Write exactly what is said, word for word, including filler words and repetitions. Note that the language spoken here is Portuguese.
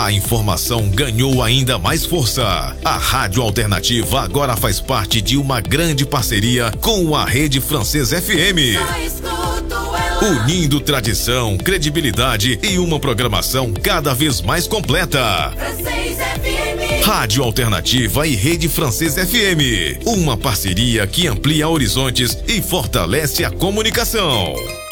A informação ganhou ainda mais força. A Rádio Alternativa agora faz parte de uma grande parceria com a Rede Francesa F M. Unindo tradição, credibilidade e uma programação cada vez mais completa. Francês F M. Rádio Alternativa e Rede Francesa F M. Uma parceria que amplia horizontes e fortalece a comunicação.